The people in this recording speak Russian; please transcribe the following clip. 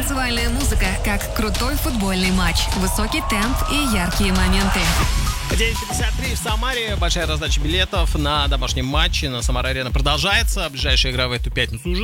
Танцевальная музыка, как крутой футбольный матч. Высокий темп и яркие моменты. 9:53 в Самаре. Большая раздача билетов на домашнем матче на Самара-Арена продолжается. Ближайшая игра в эту пятницу уже